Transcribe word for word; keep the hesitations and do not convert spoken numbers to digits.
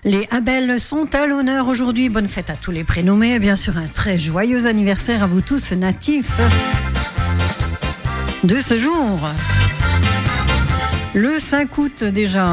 Les Abel sont à l'honneur aujourd'hui. Bonne fête à tous les prénommés. Et bien sûr, un très joyeux anniversaire à vous tous natifs de ce jour. Le cinq août déjà.